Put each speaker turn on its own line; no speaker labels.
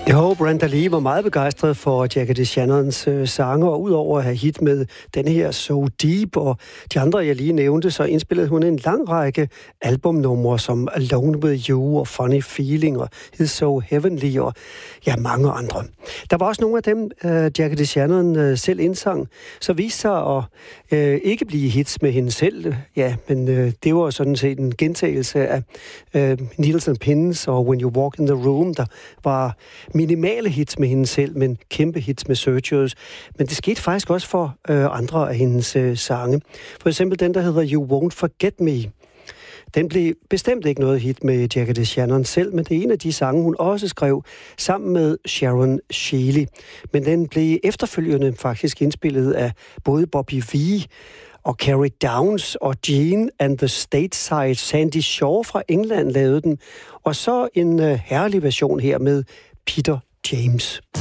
Jo, Brenda Lee var meget begejstret for Jackie DeShannons sange, og udover at have hit med den her So Deep og de andre, jeg lige nævnte, så indspillede hun en lang række albumnumre som Alone With You og Funny Feeling og He's So Heavenly og ja, mange andre. Der var også nogle af dem, Jackie DeShannon selv indsang, så viste sig at ikke blive hits med hende selv. Ja, men det var sådan set en gentagelse af Needles and Pins og When You Walk in the Room, der var minimale hits med hende selv, men kæmpe hits med Searchers. Men det skete faktisk også for andre af hendes sange. For eksempel den, der hedder You Won't Forget Me. Den blev bestemt ikke noget hit med Jackie DeShannon selv, men det er en af de sange, hun også skrev sammen med Sharon Shealy. Men den blev efterfølgende faktisk indspillet af både Bobby Vee og Carrie Downs og Gene and the Stateside. Sandy Shaw fra England lavede den. Og så en herlig version her med Peter James.